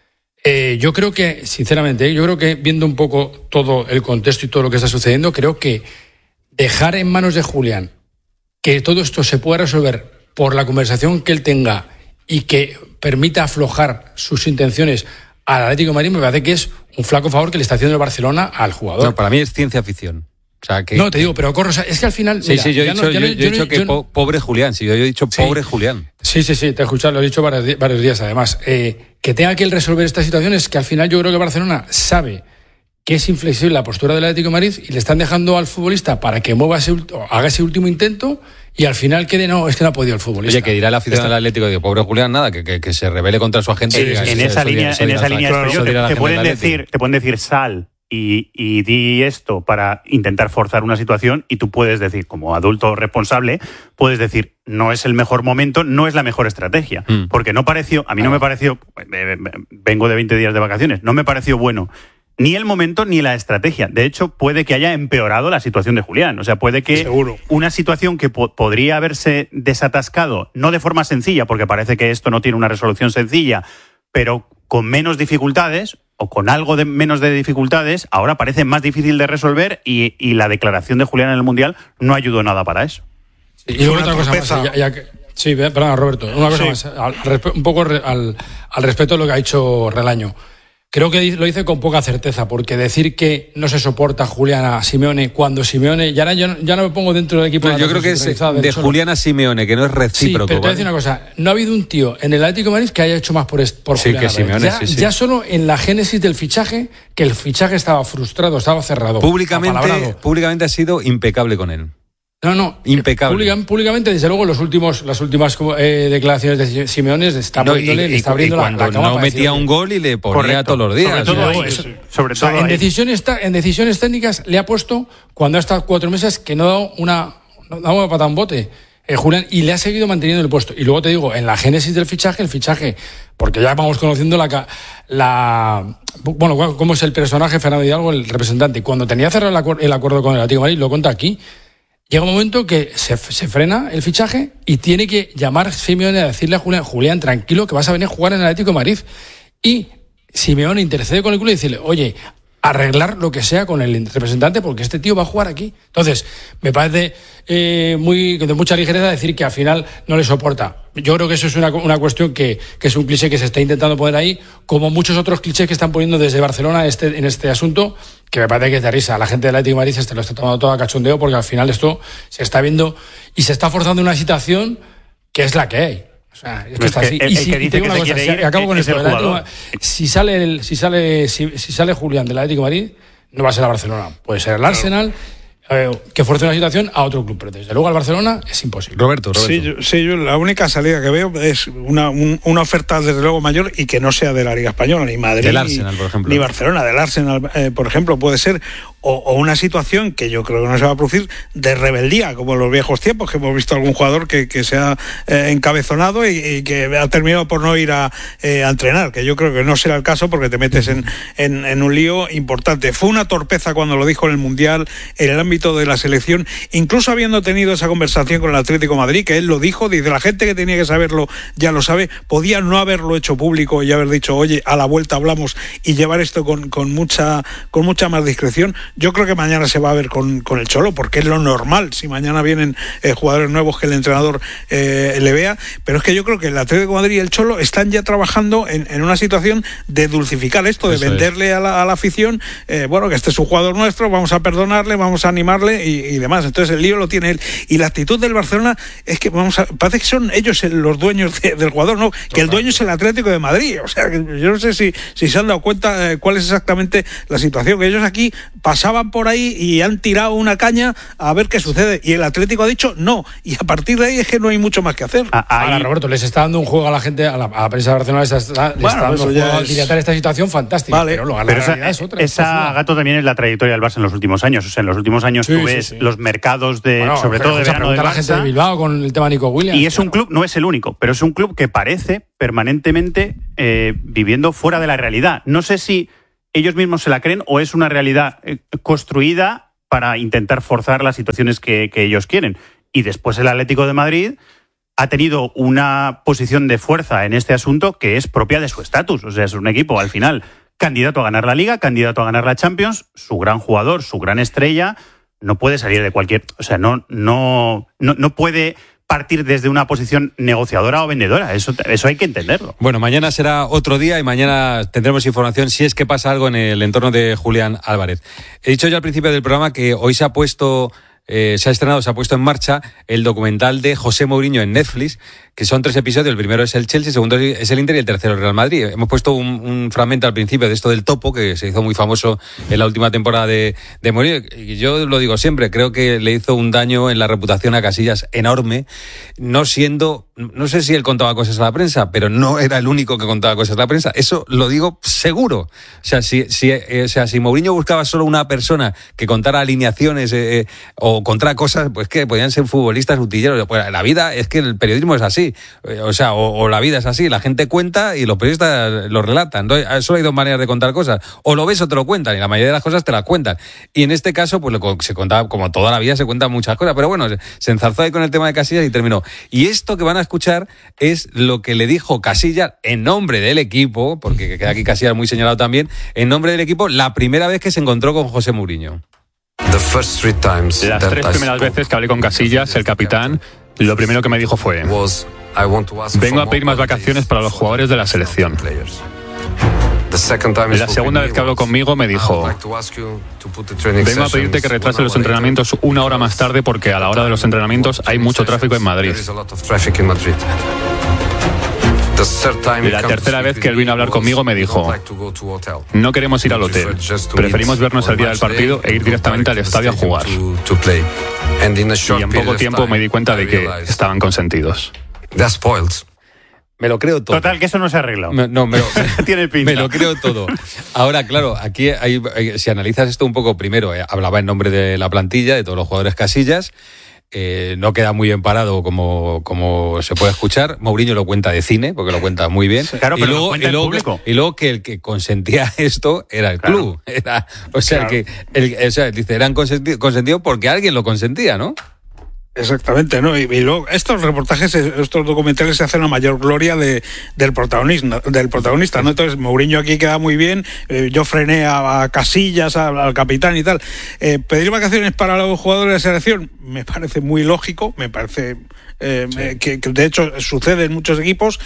Speaker 3: Yo creo que, sinceramente, viendo un poco todo el contexto y todo lo que está sucediendo, creo que dejar en manos de Julián que todo esto se pueda resolver por la conversación que él tenga y que permita aflojar sus intenciones al Atlético de Madrid, me parece que es un flaco favor que le está haciendo el Barcelona al jugador.
Speaker 1: No, para mí es ciencia ficción. O sea, que,
Speaker 3: no, te digo, pero Corro, es que al final...
Speaker 1: Sí, yo he dicho que pobre Julián, sí, yo he dicho pobre Julián.
Speaker 3: Sí, te he escuchado, lo he dicho varios días además. Que tenga que él resolver esta situación es que al final yo creo que Barcelona sabe que es inflexible la postura del Atlético de Madrid y le están dejando al futbolista para que haga ese último intento y al final quede, no, es que no ha podido el futbolista.
Speaker 1: Oye, que dirá el aficionado del Atlético, digo, pobre Julián, nada, que se rebele contra su agente.
Speaker 4: Sí, en esa línea te pueden decir sal y di esto para intentar forzar una situación y tú puedes decir, como adulto responsable, puedes decir, no es el mejor momento, no es la mejor estrategia. Porque no me pareció, vengo de 20 días de vacaciones, no me pareció bueno ni el momento ni la estrategia. De hecho, puede que haya empeorado la situación de Julián. O sea, puede que una situación que podría haberse desatascado, no de forma sencilla, porque parece que esto no tiene una resolución sencilla, pero con menos dificultades o con algo de menos de dificultades, ahora parece más difícil de resolver y la declaración de Julián en el Mundial no ayudó nada para eso.
Speaker 3: Sí, y otra cosa más, sí, perdona, Roberto, una cosa más, un poco al respecto de lo que ha dicho Relaño. Creo que lo dice con poca certeza, porque decir que no se soporta Julián a Simeone cuando Simeone, ya no me pongo dentro del equipo.
Speaker 1: Pero yo creo que es de Julián a Simeone, que no es recíproco.
Speaker 3: Sí, pero te voy a decir una cosa, no ha habido un tío en el Atlético de Madrid que haya hecho más por Julián
Speaker 1: que Simeone,
Speaker 3: ya solo en la génesis del fichaje, que el fichaje estaba frustrado, estaba cerrado.
Speaker 1: Públicamente ha sido impecable con él.
Speaker 3: No,
Speaker 1: impecable.
Speaker 3: Públicamente, desde luego, las últimas declaraciones de Simeone está abriendo la cama.
Speaker 1: No metía un gol y le ponía todos los días.
Speaker 3: Sobre todo en decisiones técnicas le ha puesto, cuando ha estado 4 meses, que no ha dado una patada a un bote. Julián, y le ha seguido manteniendo el puesto. Y luego te digo, en la génesis del fichaje, porque ya vamos conociendo cómo es el personaje Fernando Hidalgo, el representante. Cuando tenía cerrado el acuerdo con el Atlético de Madrid, lo cuenta aquí. Llega un momento que se frena el fichaje y tiene que llamar Simeone a decirle a Julián, tranquilo, que vas a venir a jugar en el Atlético de Madrid. Y Simeone intercede con el club y decirle, oye, arreglar lo que sea con el representante porque este tío va a jugar aquí. Entonces, me parece de mucha ligereza decir que al final no le soporta. Yo creo que eso es una cuestión que es un cliché que se está intentando poner ahí, como muchos otros clichés que están poniendo desde Barcelona en este asunto, que me parece que es de risa. La gente del Atlético de Madrid lo está tomando todo a cachondeo porque al final esto se está viendo y se está forzando una situación que es la que hay. O sea, es que está así. Acabo con esto. Si sale Julián del Atlético de Madrid, no va a ser a Barcelona. Puede ser el Arsenal, que fuerce una situación a otro club, pero desde luego al Barcelona es imposible.
Speaker 1: Roberto.
Speaker 2: Sí, yo la única salida que veo es una oferta desde luego mayor y que no sea de la Liga Española, ni Madrid,
Speaker 1: del Arsenal, por ejemplo,
Speaker 2: ni Barcelona, del Arsenal, por ejemplo, puede ser, o una situación que yo creo que no se va a producir de rebeldía, como en los viejos tiempos, que hemos visto algún jugador que se ha encabezonado y que ha terminado por no ir a entrenar, que yo creo que no será el caso porque te metes en un lío importante. Fue una torpeza cuando lo dijo en el Mundial, en el ámbito de la selección, incluso habiendo tenido esa conversación con el Atlético de Madrid, que él lo dijo, dice, la gente que tenía que saberlo ya lo sabe, podía no haberlo hecho público y haber dicho, oye, a la vuelta hablamos, y llevar esto con mucha más discreción. Yo creo que mañana se va a ver con el Cholo, porque es lo normal, si mañana vienen jugadores nuevos que el entrenador le vea, pero es que yo creo que el Atlético de Madrid y el Cholo están ya trabajando en una situación de dulcificar esto, de venderle a la afición, que este es un jugador nuestro, vamos a perdonarle, vamos a animarle y demás. Entonces el lío lo tiene él. Y la actitud del Barcelona es que parece que son ellos los dueños del jugador, ¿no? Que el dueño es el Atlético de Madrid. O sea, que yo no sé si se han dado cuenta cuál es exactamente la situación, que ellos aquí pasaban por ahí y han tirado una caña a ver qué sucede, y el Atlético ha dicho no, y a partir de ahí es que no hay mucho más que hacer.
Speaker 3: Ahora, Roberto, les está dando un juego a la gente, a la prensa de Barcelona, les está dando un juego a dilatar esta situación fantástica,
Speaker 2: vale,
Speaker 3: pero la realidad es otra.
Speaker 4: Esa, Gato, también es la trayectoria del Barça en los últimos años. O sea, en los últimos años tú ves los mercados sobre todo de verano del Barça,
Speaker 3: la gente de Bilbao con el tema Nico Williams.
Speaker 4: Y es un club, no es el único, pero es un club que parece permanentemente viviendo fuera de la realidad. No sé si ellos mismos se la creen o es una realidad construida para intentar forzar las situaciones que ellos quieren. Y después el Atlético de Madrid ha tenido una posición de fuerza en este asunto que es propia de su estatus. O sea, es un equipo, al final, candidato a ganar la Liga, candidato a ganar la Champions, su gran jugador, su gran estrella, no puede salir de cualquier... O sea, no puede partir desde una posición negociadora o vendedora. Eso hay que entenderlo.
Speaker 1: Bueno, mañana será otro día y mañana tendremos información si es que pasa algo en el entorno de Julián Álvarez. He dicho ya al principio del programa que hoy se ha puesto en marcha el documental de José Mourinho en Netflix, que son 3 episodios. El primero es el Chelsea, el segundo es el Inter y el tercero el Real Madrid. Hemos puesto un fragmento al principio de esto del topo, que se hizo muy famoso en la última temporada de Mourinho. Y yo lo digo siempre, creo que le hizo un daño en la reputación a Casillas enorme, no sé si él contaba cosas a la prensa, pero no era el único que contaba cosas a la prensa. Eso lo digo seguro. O sea, si Mourinho buscaba solo una persona que contara alineaciones o contara cosas, pues que podían ser futbolistas utilleros. Pues la vida es que el periodismo es así. así. O sea, o la vida es así, la gente cuenta y los periodistas lo relatan. Entonces, solo hay dos maneras de contar cosas. O lo ves o te lo cuentan, y la mayoría de las cosas te las cuentan. Y en este caso, pues se contaba, como toda la vida se cuentan muchas cosas, pero bueno, se enzarzó ahí con el tema de Casillas y terminó. Y esto que van a escuchar es lo que le dijo Casillas en nombre del equipo, porque queda aquí Casillas muy señalado también, en nombre del equipo, la primera vez que se encontró con José Mourinho.
Speaker 5: Las 3 primeras veces que hablé con Casillas, el capitán, lo primero que me dijo fue: vengo a pedir más vacaciones para los jugadores de la selección. La segunda vez que habló conmigo me dijo: vengo a pedirte que retrases los entrenamientos 1 hora más tarde porque a la hora de los entrenamientos hay mucho tráfico en Madrid. La tercera vez que él vino a hablar conmigo me dijo: no queremos ir al hotel, preferimos vernos el día del partido e ir directamente al estadio a jugar. Y en poco tiempo me di cuenta de que estaban consentidos.
Speaker 1: Me lo creo todo.
Speaker 4: Total, que eso no se ha arreglado.
Speaker 1: Tiene pinta. Me lo creo todo. Ahora, claro, aquí si analizas esto un poco, primero, hablaba en nombre de la plantilla, de todos los jugadores Casillas. No queda muy bien parado como se puede escuchar. Mourinho lo cuenta de cine, porque lo cuenta muy bien.
Speaker 4: Claro, pero
Speaker 1: y luego que el que consentía esto era el club. Dice, eran consentidos porque alguien lo consentía, ¿no?
Speaker 2: Exactamente, ¿no? Y luego estos reportajes, estos documentales se hacen a mayor gloria del protagonista, ¿no? Entonces Mourinho aquí queda muy bien, yo frené a Casillas, al capitán y tal. Pedir vacaciones para los jugadores de la selección me parece muy lógico, me parece que de hecho sucede en muchos equipos.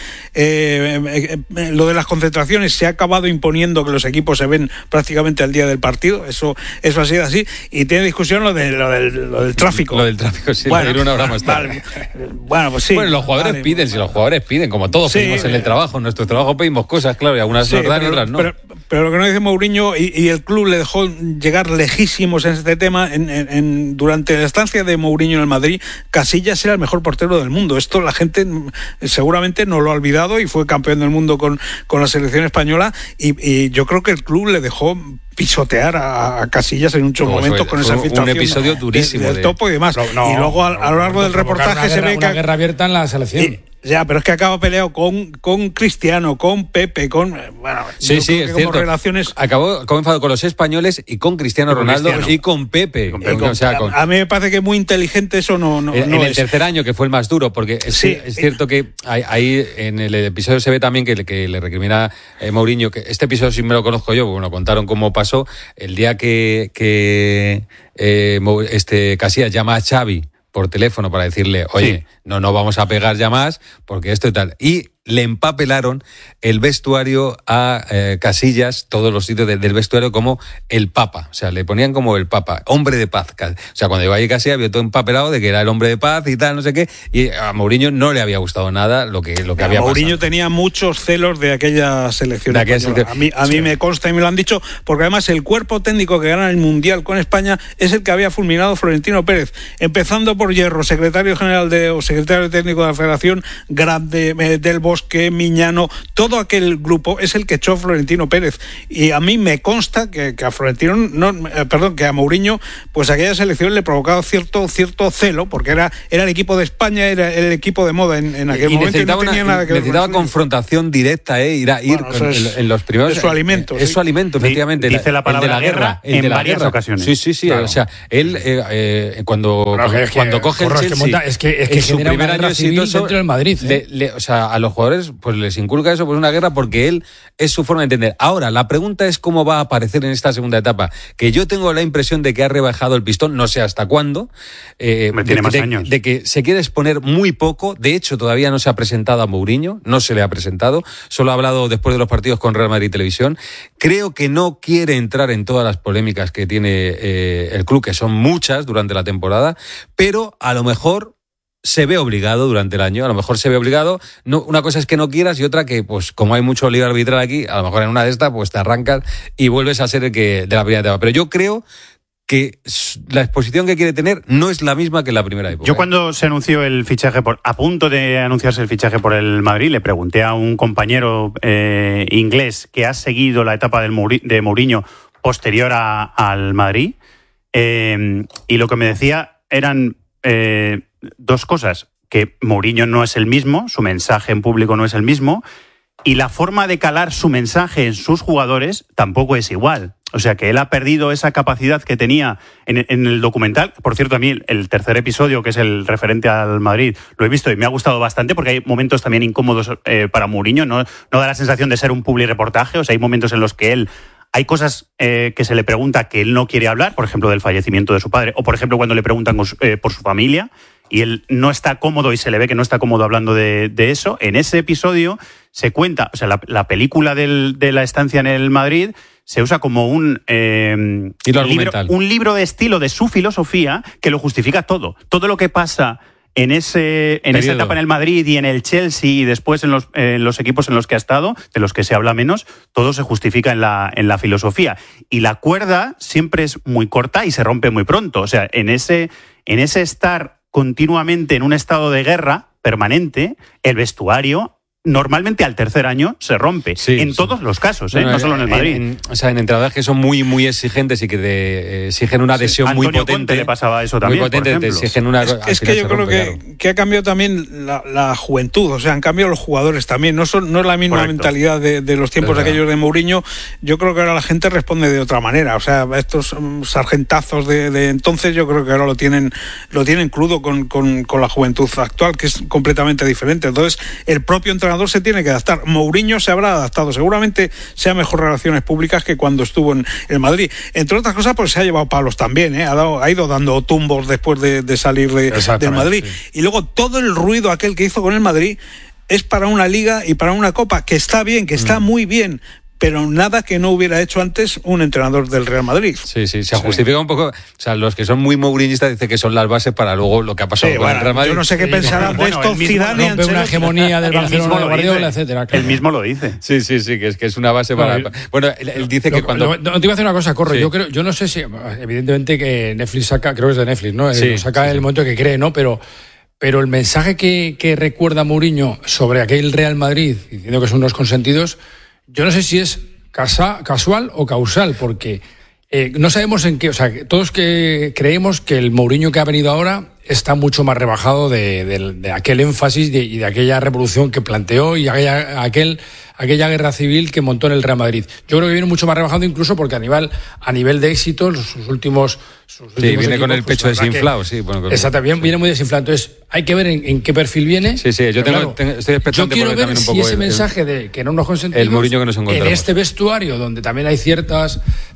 Speaker 2: Lo de las concentraciones se ha acabado imponiendo que los equipos se ven prácticamente al día del partido, eso ha sido así, y tiene discusión lo del tráfico.
Speaker 1: Lo del tráfico, sí. Ir 1 hora más tarde.
Speaker 2: Bueno, pues sí.
Speaker 1: Bueno, los jugadores piden, si los jugadores piden, como todos pedimos en el trabajo, en nuestro trabajo pedimos cosas, claro, y algunas nos dan y otras no.
Speaker 2: Pero lo que no dice Mourinho, y el club le dejó llegar lejísimos en este tema, durante la estancia de Mourinho en el Madrid, Casillas era el mejor portero del mundo. Esto la gente seguramente no lo ha olvidado, y fue campeón del mundo con la selección española, y yo creo que el club le dejó pisotear a Casillas en muchos momentos con esa filtración.
Speaker 1: Un episodio durísimo
Speaker 2: del topo y demás. Y luego a lo largo del reportaje se ve que
Speaker 3: una guerra abierta en la selección.
Speaker 2: Ya, pero es que acaba peleado con Cristiano, con Pepe,
Speaker 1: sí, es cierto.
Speaker 2: Relaciones...
Speaker 1: Acabó enfadado con los españoles y con Cristiano Ronaldo y con Pepe.
Speaker 2: A mí me parece que es muy inteligente eso,
Speaker 1: en el tercer año, que fue el más duro, porque es cierto que ahí en el episodio se ve también que le recrimina Mourinho, que este episodio sí me lo conozco yo, porque me lo contaron cómo pasó, el día que Casillas llama a Xavi por teléfono para decirle, oye, no vamos a pegar ya más, porque esto y tal. Y le empapelaron el vestuario a Casillas, todos los sitios del vestuario, como el Papa. O sea, le ponían como el Papa, hombre de paz. O sea, cuando iba ahí Casillas había todo empapelado de que era el hombre de paz y tal, no sé qué. Y a Mourinho no le había gustado nada lo que había pasado.
Speaker 2: Mourinho tenía muchos celos de aquella selección. A mí me consta y me lo han dicho, porque además el cuerpo técnico que gana el Mundial con España es el que había fulminado Florentino Pérez. Empezando por Hierro, secretario general o secretario técnico de la Federación, Grande, del Bosque, Miñano, todo aquel grupo es el que echó Florentino Pérez. Y a mí me consta que a Mourinho, pues aquella selección le provocaba cierto celo, porque era el equipo de España, era el equipo de moda en aquel momento, y no tenía nada que ver.
Speaker 1: Necesitaba confrontación directa, ir en los primeros.
Speaker 2: Es su alimento.
Speaker 1: Es su alimento, efectivamente.
Speaker 4: Dice la palabra guerra en varias ocasiones.
Speaker 1: Sí. Claro. O sea, él cuando coge el Chelsea,
Speaker 3: es que
Speaker 1: su primer año exitoso
Speaker 3: dentro del Madrid.
Speaker 1: O sea, a los jugadores pues les inculca eso, pues una guerra, porque él es su forma de entender. Ahora, la pregunta es cómo va a aparecer en esta segunda etapa, que yo tengo la impresión de que ha rebajado el pistón, no sé hasta cuándo,
Speaker 4: tiene más años.
Speaker 1: De que se quiere exponer muy poco. De hecho, todavía no se ha presentado a Mourinho, no se le ha presentado, solo ha hablado después de los partidos con Real Madrid Televisión. Creo que no quiere entrar en todas las polémicas que tiene el club, que son muchas durante la temporada, pero a lo mejor se ve obligado durante el año, no, una cosa es que no quieras y otra que, pues como hay mucho lío arbitral aquí, a lo mejor en una de estas pues te arrancas y vuelves a ser el que de la primera etapa. Pero yo creo que la exposición que quiere tener no es la misma que en la primera época.
Speaker 4: Yo cuando se anunció el fichaje, a punto de anunciarse el fichaje por el Madrid, le pregunté a un compañero inglés que ha seguido la etapa de Mourinho posterior al Madrid, y lo que me decía eran 2 cosas. que Mourinho no es el mismo, su mensaje en público no es el mismo, y la forma de calar su mensaje en sus jugadores tampoco es igual. O sea, que él ha perdido esa capacidad que tenía en el documental. Por cierto, a mí el tercer episodio, que es el referente al Madrid, lo he visto y me ha gustado bastante porque hay momentos también incómodos para Mourinho. No da la sensación de ser un publireportaje. O sea, hay momentos en los que hay cosas que se le pregunta que él no quiere hablar, por ejemplo, del fallecimiento de su padre, o por ejemplo, cuando le preguntan por su familia, y él no está cómodo y se le ve que no está cómodo hablando de eso. En ese episodio se cuenta, o sea, la película de la estancia en el Madrid se usa como un libro de estilo de su filosofía que lo justifica todo. Todo lo que pasa en esa etapa en el Madrid y en el Chelsea y después en los equipos en los que ha estado, de los que se habla menos, todo se justifica en la filosofía. Y la cuerda siempre es muy corta y se rompe muy pronto. O sea, en ese estar continuamente en un estado de guerra permanente, el vestuario normalmente al tercer año se rompe. En todos los casos, no solo en el Madrid.
Speaker 1: En entrenadores que son muy, muy exigentes y que exigen una adhesión muy potente.
Speaker 4: Conte le pasaba eso también,
Speaker 1: muy potente, te exigen una...
Speaker 2: Es que yo creo que ha cambiado también la juventud, o sea, han cambiado los jugadores también. No es la misma mentalidad de los tiempos aquellos de Mourinho. Yo creo que ahora la gente responde de otra manera. O sea, estos sargentazos de entonces yo creo que ahora lo tienen crudo con la juventud actual, que es completamente diferente. Entonces, el propio entrenador se tiene que adaptar. Mourinho se habrá adaptado, seguramente sea mejor relaciones públicas que cuando estuvo en el Madrid. Entre otras cosas, pues se ha llevado palos también, ha ido dando tumbos después de salir del Madrid. Sí. Y luego todo el ruido aquel que hizo con el Madrid es para una liga y para una copa, que está bien, que está muy bien, pero nada que no hubiera hecho antes un entrenador del Real Madrid.
Speaker 1: Sí, se justifica un poco. O sea, los que son muy mourinistas dicen que son las bases para luego lo que ha pasado con el Real Madrid.
Speaker 2: Yo no sé qué pensarán de esto Zidane y
Speaker 3: Ancelotti. Una hegemonía del Barcelona, de Guardiola, etcétera.
Speaker 4: Él mismo lo dice.
Speaker 1: Sí, que es una base para... Bueno, él dice que cuando...
Speaker 3: No, te iba a hacer una cosa, Corro. Sí. Yo no sé si... Evidentemente que Netflix saca... Creo que es de Netflix, ¿no? Saca el momento que cree, ¿no? Pero el mensaje que recuerda Mourinho sobre aquel Real Madrid, diciendo que son unos consentidos, yo no sé si es casual o causal, porque no sabemos en qué, o sea, todos que creemos que el Mourinho que ha venido ahora está mucho más rebajado de aquel énfasis y de aquella revolución que planteó y aquella guerra civil que montó en el Real Madrid. Yo creo que viene mucho más rebajado, incluso porque a nivel de éxito, sus últimos
Speaker 1: viene
Speaker 3: equipos,
Speaker 1: con el pecho desinflado,
Speaker 3: exactamente, viene muy desinflado. Entonces, hay que ver en qué perfil viene.
Speaker 1: Sí, yo estoy expectante.
Speaker 3: Yo quiero ver si ese mensaje de que no nos consentidos,
Speaker 1: el Mourinho que nos encontramos
Speaker 3: en este vestuario, donde también hay ciertas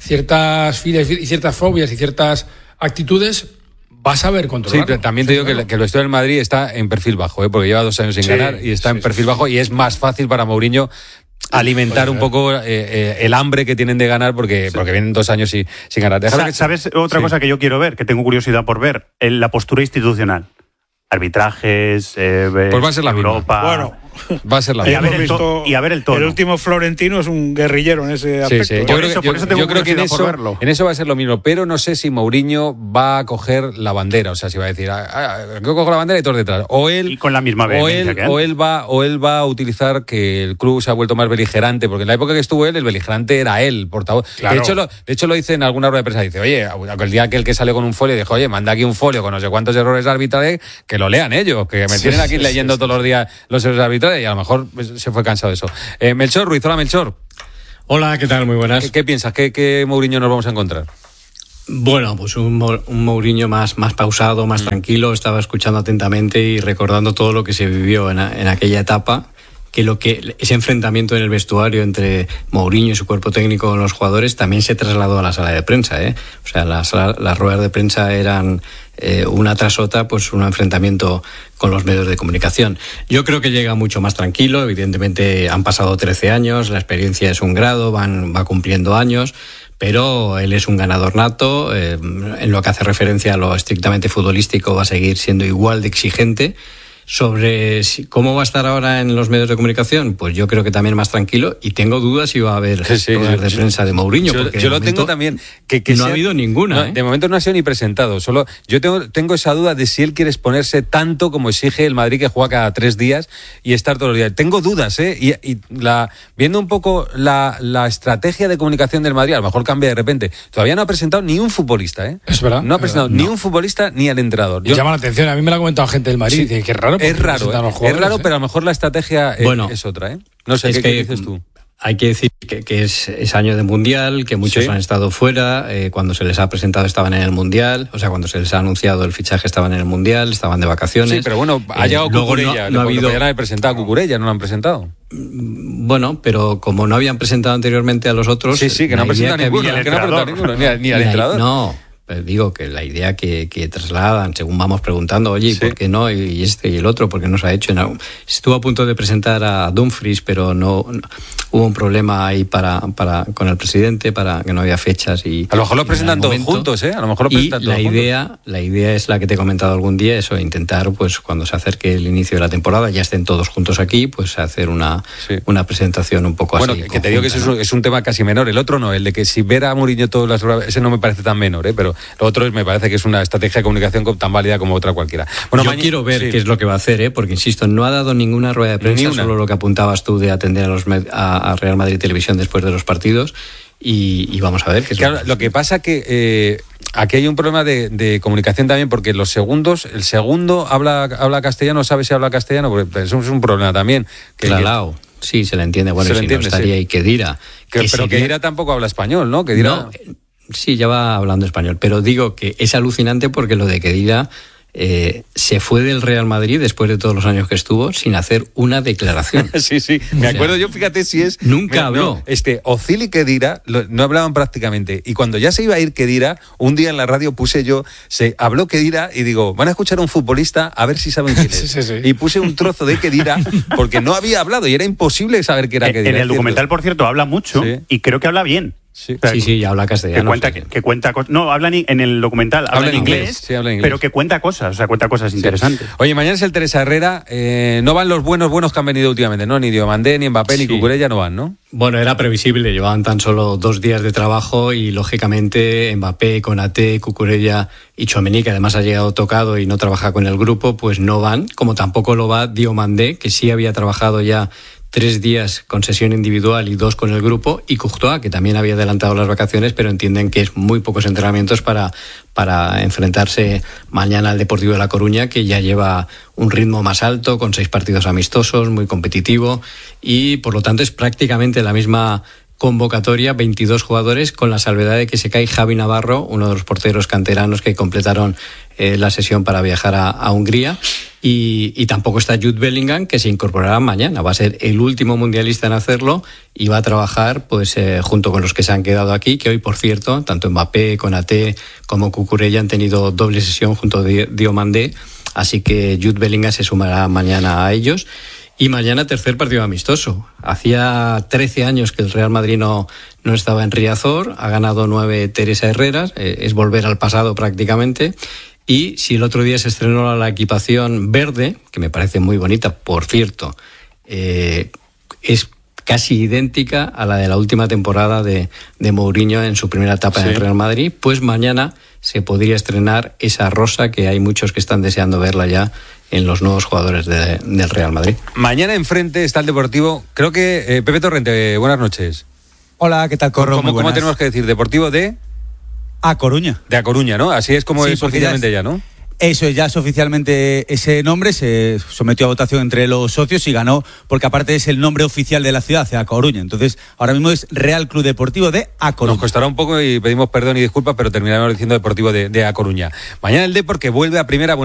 Speaker 3: filas y ciertas fobias y ciertas actitudes, vas a ver controlarlo.
Speaker 1: Sí, pero también te digo que el vestuario del Madrid está en perfil bajo, porque lleva 2 años sin ganar y está en perfil bajo, y es más fácil para Mourinho alimentar un poco el hambre que tienen de ganar porque vienen 2 años sin ganar.
Speaker 4: ¿Sabes otra cosa que yo quiero ver, que tengo curiosidad por ver? La postura institucional. Arbitrajes,
Speaker 1: pues va a ser la
Speaker 4: Europa...
Speaker 1: misma.
Speaker 2: Bueno,
Speaker 1: va a ser la misma.
Speaker 4: Y a ver el tono.
Speaker 2: El último Florentino es un guerrillero en ese aspecto.
Speaker 1: Sí. Yo creo que en eso va a ser lo mismo, pero no sé si Mourinho va a coger la bandera, o sea, si va a decir, yo cojo la bandera y todos detrás, y con la misma vehemencia o él va a utilizar que el club se ha vuelto más beligerante, porque en la época que estuvo él, el beligerante era él, portavoz. Claro. De hecho lo dice en alguna rueda de prensa, dice, oye, el día que sale con un folio, dijo, oye, manda aquí un folio con no sé cuántos errores arbitrales, que lo lean ellos, que me tienen aquí leyendo todos los días los errores arbitrales, y a lo mejor se fue cansado de eso. Melchor Ruiz, hola Melchor.
Speaker 6: Hola, ¿qué tal? Muy buenas.
Speaker 1: ¿Qué piensas? ¿Qué Mourinho nos vamos a encontrar?
Speaker 6: Bueno, pues un Mourinho más pausado, más tranquilo. Estaba escuchando atentamente y recordando todo lo que se vivió en aquella etapa, que ese enfrentamiento en el vestuario entre Mourinho y su cuerpo técnico con los jugadores también se trasladó a la sala de prensa, O sea, las ruedas de prensa eran una tras otra, pues un enfrentamiento con los medios de comunicación. Yo creo que llega mucho más tranquilo. Evidentemente han pasado 13 años, la experiencia es un grado, va cumpliendo años, pero él es un ganador nato. En lo que hace referencia a lo estrictamente futbolístico, va a seguir siendo igual de exigente. Sobre cómo va a estar ahora en los medios de comunicación, pues yo creo que también más tranquilo, y tengo dudas si va a haber ruedas de prensa de Mourinho.
Speaker 1: Yo lo tengo también. Que
Speaker 6: no ha habido ninguna.
Speaker 1: No, de momento no ha sido ni presentado. Solo yo tengo esa duda de si él quiere exponerse tanto como exige el Madrid, que juega cada 3 días y estar todos los días. Tengo dudas, viendo un poco la estrategia de comunicación del Madrid, a lo mejor cambia de repente. Todavía no ha presentado ni un futbolista,
Speaker 3: Es verdad.
Speaker 1: No ha presentado ni un futbolista ni al entrenador.
Speaker 3: Llama la atención. A mí me lo ha comentado gente del Madrid. Dice, qué raro, Claro,
Speaker 1: es raro, pero a lo mejor la estrategia es otra, ¿eh? No sé, ¿qué dices tú?
Speaker 6: Hay que decir que es año de Mundial, que muchos han estado fuera, cuando se les ha presentado estaban en el Mundial, o sea, cuando se les ha anunciado el fichaje estaban en el Mundial, estaban de vacaciones.
Speaker 1: Sí, pero bueno, ha llegado Cucurella, no ha habido... Ya no han presentado a Cucurella, no lo han presentado.
Speaker 6: Bueno, pero como no habían presentado anteriormente a los otros...
Speaker 1: Sí, que no han presentado ninguno, ni al entrenador.
Speaker 6: No, pero digo que la idea que trasladan, según vamos preguntando, oye, ¿por qué no? Y este y el otro, ¿por qué no se ha hecho? No, estuvo a punto de presentar a Dumfries, pero no hubo un problema ahí con el presidente, para que no había fechas. Y
Speaker 1: a lo mejor lo presentan todos juntos, ¿eh? A lo mejor lo presentan todos juntos.
Speaker 6: La idea es la que te he comentado algún día, eso, intentar, pues cuando se acerque el inicio de la temporada, ya estén todos juntos aquí, pues hacer una presentación un poco así.
Speaker 1: Bueno, que te digo que es un tema casi menor. El otro no, el de que si ver a Mourinho todas las horas, ese no me parece tan menor, pero lo otro me parece que es una estrategia de comunicación tan válida como otra cualquiera. Bueno,
Speaker 6: yo quiero ver qué es lo que va a hacer, porque insisto, no ha dado ninguna rueda de prensa, solo lo que apuntabas tú de atender a Real Madrid Televisión después de los partidos, y vamos a ver qué es
Speaker 1: lo que pasa que aquí hay un problema de comunicación también, porque el segundo habla castellano, sabe si habla castellano, porque eso es un problema también.
Speaker 6: Claro. Sí, se le entiende. Bueno, si no estaría y Khedira.
Speaker 1: Pero Khedira tampoco habla español, ¿no? Khedira...
Speaker 6: Sí, ya va hablando español, pero digo que es alucinante porque lo de Khedira se fue del Real Madrid después de todos los años que estuvo sin hacer una declaración.
Speaker 1: Sí, me acuerdo yo, fíjate si es...
Speaker 6: Nunca habló.
Speaker 1: Ozil y Khedira no hablaban prácticamente, y cuando ya se iba a ir Khedira, un día en la radio se habló Khedira y digo, van a escuchar a un futbolista a ver si saben quién es.
Speaker 3: Sí.
Speaker 1: Y puse un trozo de Khedira porque no había hablado y era imposible saber que era Khedira.
Speaker 4: En el documental, por cierto, habla mucho y creo que habla bien.
Speaker 6: Sí, ya habla castellano.
Speaker 4: Que cuenta cosas. No, en el documental habla en inglés, pero que cuenta cosas, cuenta cosas interesantes.
Speaker 1: Oye, mañana es el Teresa Herrera. No van los buenos que han venido últimamente, ¿no? Ni Diomandé, ni Mbappé, ni Cucurella no van, ¿no?
Speaker 6: Bueno, era previsible. Llevaban tan solo 2 días de trabajo y, lógicamente, Mbappé, Konaté, Cucurella y Tchouaméni, que además ha llegado tocado y no trabaja con el grupo, pues no van. Como tampoco lo va Diomandé, que sí había trabajado ya 3 días con sesión individual y 2 con el grupo, y Courtois, que también había adelantado las vacaciones, pero entienden que es muy pocos entrenamientos para enfrentarse mañana al Deportivo de La Coruña, que ya lleva un ritmo más alto, con 6 partidos amistosos, muy competitivo, y por lo tanto es prácticamente la misma convocatoria, 22 jugadores, con la salvedad de que se cae Javi Navarro, uno de los porteros canteranos que completaron la sesión para viajar a Hungría, y tampoco está Jude Bellingham, que se incorporará mañana. Va a ser el último mundialista en hacerlo y va a trabajar junto con los que se han quedado aquí, que hoy, por cierto, tanto Mbappé, Konaté como Cucurella han tenido doble sesión junto a Diomandé, así que Jude Bellingham se sumará mañana a ellos. Y mañana tercer partido amistoso. Hacía 13 años que el Real Madrid no estaba en Riazor, ha ganado 9 Teresa Herreras, es volver al pasado prácticamente. Y si el otro día se estrenó la equipación verde, que me parece muy bonita, por cierto, es casi idéntica a la de la última temporada de Mourinho en su primera etapa en el Real Madrid, pues mañana se podría estrenar esa rosa que hay muchos que están deseando verla ya en los nuevos jugadores del Real Madrid.
Speaker 1: Mañana enfrente está el Deportivo, creo que Pepe Torrente, buenas noches.
Speaker 9: Hola, ¿qué tal, Corro?
Speaker 1: ¿Cómo tenemos que decir? Deportivo de...
Speaker 9: A Coruña.
Speaker 1: De A Coruña, ¿no? Así es como es oficialmente ya, ¿no?
Speaker 9: Eso, ya es oficialmente ese nombre, se sometió a votación entre los socios y ganó, porque aparte es el nombre oficial de la ciudad, A Coruña. Entonces, ahora mismo es Real Club Deportivo de A Coruña.
Speaker 1: Nos costará un poco y pedimos perdón y disculpas, pero terminaremos diciendo Deportivo de A Coruña. Mañana el Depor, que vuelve a primera...